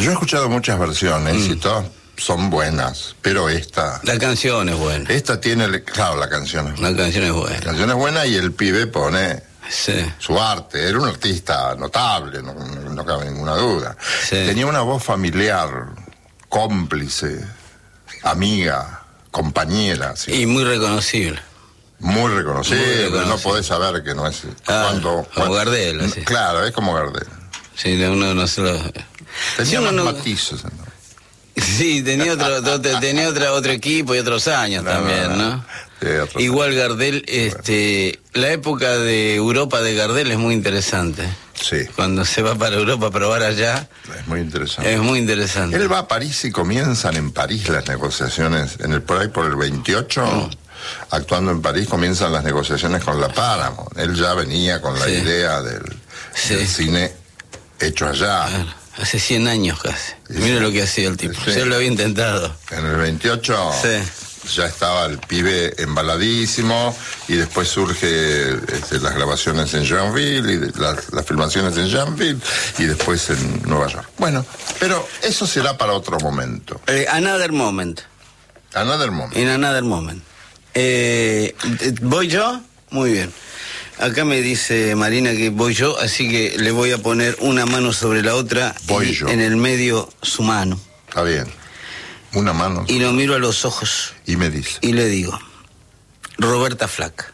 Yo he escuchado muchas versiones y todas son buenas, pero esta... La canción es buena. Esta tiene... Claro, la canción es buena. La canción es buena. La canción es buena y el pibe pone Sí. su arte. Era un artista notable, no cabe ninguna duda. Sí. Tenía una voz familiar, cómplice, amiga, compañera. ¿Sí? Y muy reconocible. Muy reconocible, Muy reconocible. no podés saber que no es... Como Gardel, así. Claro, es como Gardel. Sí, uno no se lo... Tenía Sí, más uno- matices, ¿no? Sí, tenía otro equipo y otros años también, ¿no? Sí, otro Igual Gardel, la época de Europa de Gardel es muy interesante. Sí, Cuando se va para Europa a probar allá, es muy interesante. es muy interesante. Él va a París y comienzan en París las negociaciones, por ahí por el 28, actuando en París, comienzan las negociaciones con la Paramount. Él ya venía con la Sí. idea del cine hecho allá. Claro, hace 100 años casi. Sí, Mira sí. lo que hacía el tipo. Sí. Yo lo había intentado. En el 28 ya estaba el pibe embaladísimo y después surge las grabaciones en Joinville y las filmaciones en Joinville y después en Nueva York. Bueno, pero eso será para otro momento. Another Moment. Another moment. In Another Moment. ¿Voy yo? Muy bien. Acá me dice Marina que voy yo, así que le voy a poner una mano sobre la otra. Voy y yo. en el medio su mano. Está bien. Una mano. Y lo miro a los ojos Y me dice. y le digo, Roberta Flack.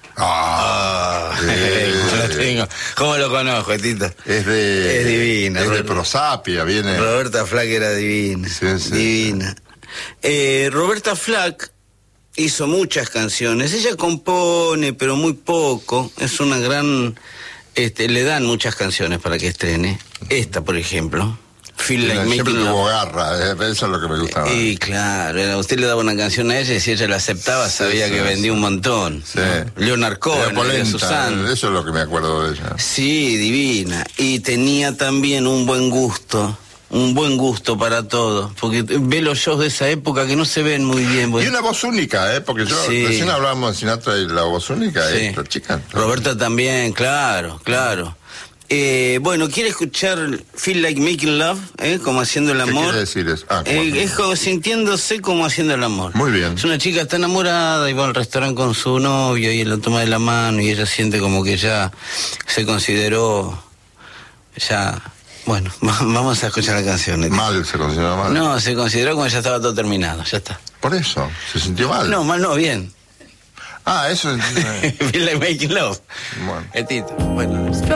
Lo tengo. ¿Cómo lo conozco, Tito? Es divina. Es de Prosapia, viene. Roberta Flack era divina. Sí, sí, divina. Roberta Flack hizo muchas canciones. Ella compone, pero muy poco. Es una gran... le dan muchas canciones para que estrene. Esta, por ejemplo. Feel Like Siempre Making tuvo Love. garra, eso es lo que me gustaba. Y claro, usted le daba una canción a ella y si ella la aceptaba sabía Sí, que sí, vendía sí. un montón. Sí. ¿No? Leonard Era Cohen, María polenta, Susana. eso es lo que me acuerdo de ella. Sí, divina. Y tenía también un buen gusto para todo. Porque ve los shows de esa época que no se ven muy bien. Y una voz única, porque yo Sí. recién hablábamos de Sinatra y la voz única, Sí. esta chica. Roberta también, claro. Bueno, ¿quiere escuchar Feel Like Making Love? Como haciendo el ¿Qué amor. quiere decir eso? Es como sintiéndose como haciendo el amor. Muy bien. Es una chica está enamorada y va al restaurante con su novio y él lo toma de la mano y ella siente como que ya se consideró bueno, vamos a escuchar la canción. Mal, se considera mal. No, se consideró como que ya estaba todo terminado, ya está. Por eso, se sintió mal. No, mal no, bien. Eso es... Feel Like Making Love. Bueno. El Tito. Bueno.